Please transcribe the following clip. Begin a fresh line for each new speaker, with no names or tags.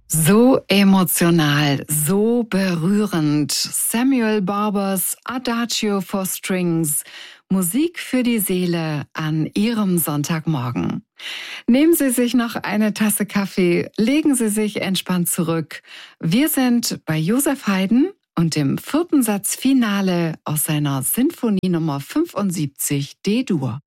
So emotional, so berührend. Samuel Barbers Adagio for Strings. Musik für die Seele an Ihrem Sonntagmorgen. Nehmen Sie sich noch eine Tasse Kaffee, legen Sie sich entspannt zurück. Wir sind bei Joseph Haydn und dem vierten Satz Finale aus seiner Sinfonie Nummer 75 D-Dur.